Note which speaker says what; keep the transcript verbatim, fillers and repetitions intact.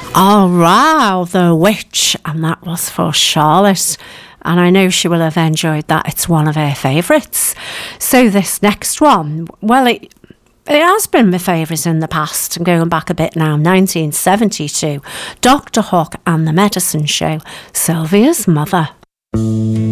Speaker 1: Oh, wow, The Witch, and that was for Charlotte. And I know she will have enjoyed that. It's one of her favourites. So this next one, well, it, it has been my favourite in the past. I'm going back a bit now, nineteen seventy-two. Doctor Hook and the Medicine Show, Sylvia's Mother.